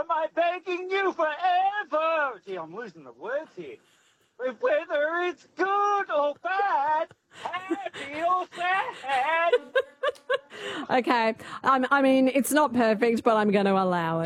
am I begging you forever? Gee, I'm losing the words here. Whether it's good or bad, happy or sad. Okay. I mean, it's not perfect, but I'm going to allow it.